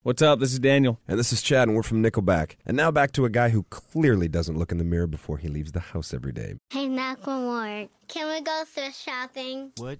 What's up? This is Daniel. And this is Chad, and we're from Nickelback. And now back to a guy who clearly doesn't look in the mirror before he leaves the house every day. Hey, Macklemore, can we go thrift shopping? What?